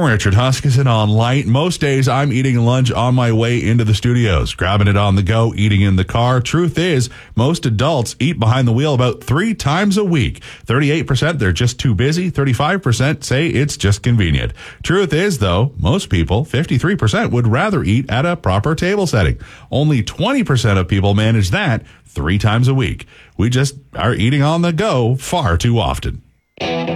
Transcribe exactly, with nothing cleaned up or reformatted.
Richard Huskisson on Light. Most days I'm eating lunch on my way into the studios, grabbing it on the go, eating in the car. Truth is, most adults eat behind the wheel about three times a week. thirty-eight percent they're just too busy. thirty-five percent say it's just convenient. Truth is, though, most people, fifty-three percent, would rather eat at a proper table setting. Only twenty percent of people manage that three times a week. We just are eating on the go far too often.